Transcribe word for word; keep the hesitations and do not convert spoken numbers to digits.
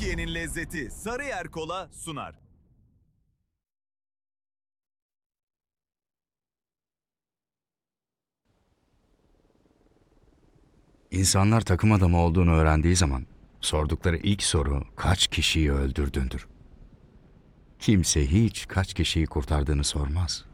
Türkiye'nin lezzeti Sarıyer Kola sunar. İnsanlar takım adamı olduğunu öğrendiği zaman sordukları ilk soru kaç kişiyi öldürdündür. Kimse hiç kaç kişiyi kurtardığını sormaz.